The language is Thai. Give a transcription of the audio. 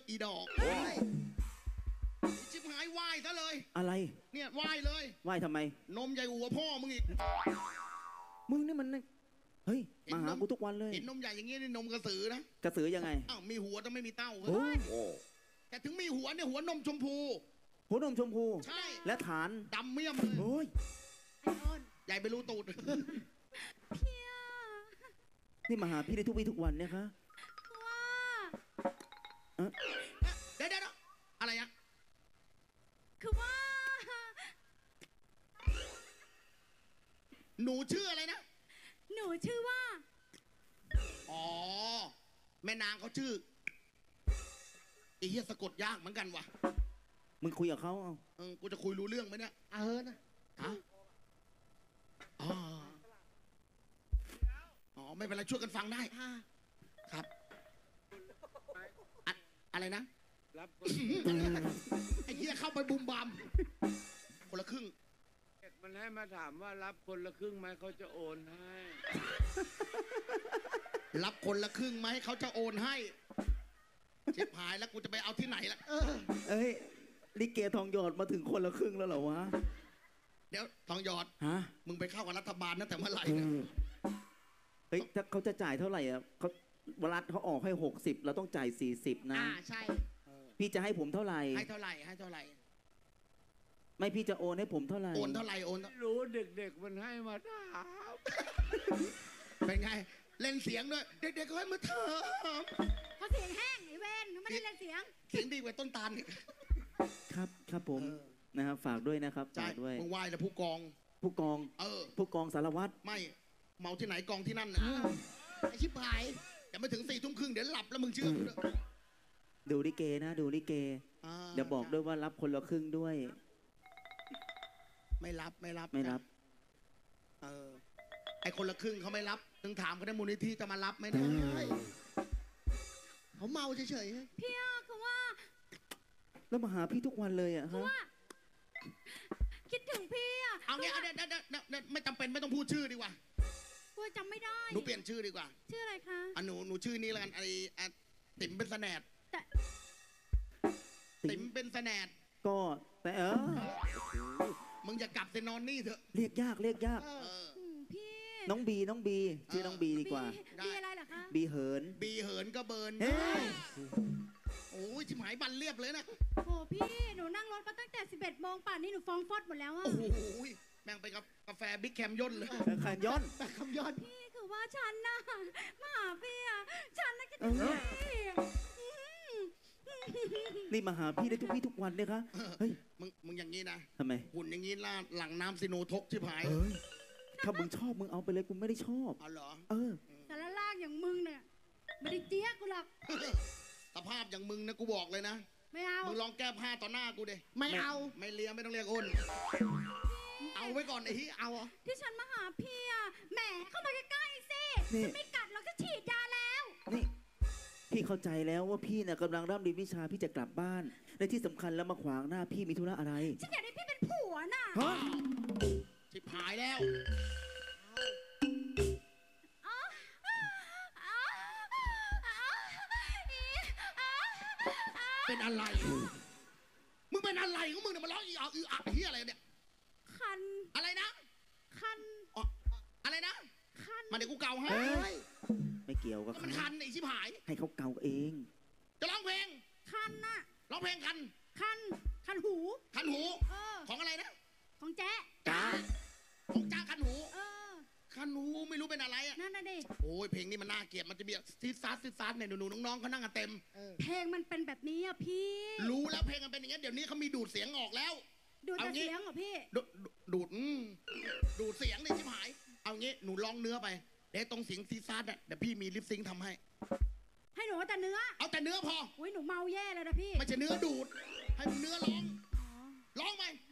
อีดอกชิบหายไหว้ซะเลยอะไรเนี่ยไหว้เลยไหว้ทำไมนมใหญ่หัวพ่อมึงอีกมึงนี่มันเฮ้ยมาหากูทุกวันเลยเห็นนมใหญ่อย่างงี้นี่นมกระสือนะกระสือยังไงอ้าวมีหัวแต่ไม่มีเต้าโอ้แต่ถึงมีหัวเนี่ยหัวนมชมพูหัวนมชมพูใช่และฐานดำเมี่ยมเลยโอ้ยใหญ่ไปรู้ตูดเพียนี่มาหาพี่ได้ทุกวี่ทุกวันเนี่ยคะว่าเดี๋ยวอะไรอะคือว่าหนูชื่ออะไรนะหนูชื่อว่าอ๋อแม่นางเขาชื่อไอ้เหี้ยสะกดยากเหมือนกันว่ะมึงคุยกับเขากูจะคุยรู้เรื่องไหมเนี่ยนะฮะอ๋อไม่เป็นไรช่วยกันฟังได้ครับอะไรนะรับไอ้เหี้ยเข้าไปบุมบามคนละครึ่งมันให้มาถามว่ารับคนละครึ่งไหมเขาจะโอนให้รับคนละครึ่งไหมเขาจะโอนให้ชิบหายแล้วกูจะไปเอาที่ไหนล่ะเอ้ยลิเกทองหยอดมาถึงคนละครึ่งแล้วเหรอวะเดี๋ยวทองหยอดฮะมึงไปเข้ากับรัฐบาลนะแต่เมื่อไหร่เฮ้ยถ้าเขาจะจ่ายเท่าไหร่อ่ะเขารัฐเขาออกให้60เราต้องจ่าย40นะใช่พี่จะให้ผมเท่าไหร่ให้เท่าไหร่ไม่พี่จะโอนให้ผมเท่าไหร่โอนเท่าไหร่โอนรู้เด็กๆมันให้มาถามเป็นไงเล่นเสียงด้วยเด็กๆก็ให้มาถามเขาเสียงแห้งไอ้เวนไม่ได้เล่นเสียงดีกว่าต้นตาลครับผมนะครับฝากด้วยนะครับฝากด้วยมึงไหว้แล้วผู้กองผู้กองสารวัตรไม่เมาที่ไหนกองที่นั่นนะไอชิบหายอย่ามาถึง4 ทุ่มครึ่งเดี๋ยวหลับแล้วมึงเชื่อกูด้วยดูลิเกนะดูลิเกเดี๋ยวบอกด้วยว่ารับคนละครึ่งด้วยไม่รับไอคนละครึ่งเขาไม่รับถึงถามเขาได้มูลนิธิจะมารับไม่ได้เขาเมาเฉยๆพี่คือว่าแล้วมาหาพี่ทุกวันเลยอ่ะฮะคิดถึงพี่อ่ะเอางี้ไม่จำเป็นไม่ต้องพูดชื่อดีกว่ากูจำไม่ได้หนูเปลี่ยนชื่อดีกว่าชื่ออะไรคะหนูชื่อนี้แล้วกันไอติ๋มเป็นแสนดติ๋มเป็นแสนดก็แต่มึงอย่ากลับไปนอนนี่เถอะเรียกยากพี่น้องบีชื่อน้องบีดีกว่าบีอะไรเหรอคะบีเหินก็เบิร์นโอ้ยชิมหายบันเรียบเลยนะโอ้พี่หนูนั่งรถมาตั้งแต่11 โมงป่านนี้หนูฟ้องฟอดหมดแล้วอ่ะโอ้ยแม่งไปกับกาแฟบิ๊กแคมย่นเลยแคมย่นพี่คือว่าฉันน่ะมาหาพี่อ่ะฉันน่ะคิดถึงพี่นี่มาหาพี่ได้ทุกวี่ทุกวันเลยคะเฮ้ยมึงอย่างนี้นะทำไมหุ่นอย่างนี้ล่าหลังน้ำซิโนทกชิบหายถ้ามึงชอบมึงเอาไปเลยกูไม่ได้ชอบเอาเหรอแต่ละล่างอย่างมึงเนี่ยไม่ได้เจี๊ยกูหรอกสภาพอย่างมึงนะกูบอกเลยนะไม่เอามึงลองแก้ผ้าต่อหน้ากูดิไม่เอาไม่เลียไม่ต้องเรียกอ้นเอาไว้ก่อนไอ้ที่เอาที่ฉันมาหาพี่อ่ะแหมเข้ามาใกล้ๆสิฉันไม่กัดเราจะฉีดยาแล้วนี่พี่เข้าใจแล้วว่าพี่น่ะกำลังร่ำเรียนวิชาพี่จะกลับบ้านและที่สำคัญแล้วมาขวางหน้าพี่มีธุระอะไรฉันอยากได้พี่เป็นผัวน่ะชิบหายแล้วเป็นอะไรมึงเป็นอะไรของมึงเนี่ยมาร้องอีอะเฮียอะไรเนี่ยคันอะไรนะคันอะไรนะคันมาเดี๋ยวกูเกาให้ไม่เกี่ยวกับมันคันไอ้ชิบหายให้เขาเกาเองจะร้องเพลงคันน่ะร้องเพลงคันหูของอะไรนะของแจ๊ของจ้าคันหูคันหูไม่รู้เป็นอะไรอ่ะนั่นน่ะดิโอ้ยเพลงนี้มันน่าเกลียดมันจะมีซีซัสเนี่ยหนูน้องๆเขานั่งกันเต็มเพลงมันเป็นแบบนี้อ่ะพี่รู้แล้วเพลงมันเป็นอย่างนี้เดี๋ยวนี้เขามีดูดเสียงออกแล้วดูดเสียงเหรอพี่ดูดเสียงเลยชิบหายเอางี้หนูร้องเนื้อไปเดี๋ยวตรงเสียงซีซัสอ่ะเดี๋ยวพี่มีลิปซิงค์ทำให้หนูแต่เนื้อเอาแต่เนื้อพออุ้ยหนูเมาแย่เลยนะพี่ไม่ใช่เนื้อดูดให้เนื้อร้องไหม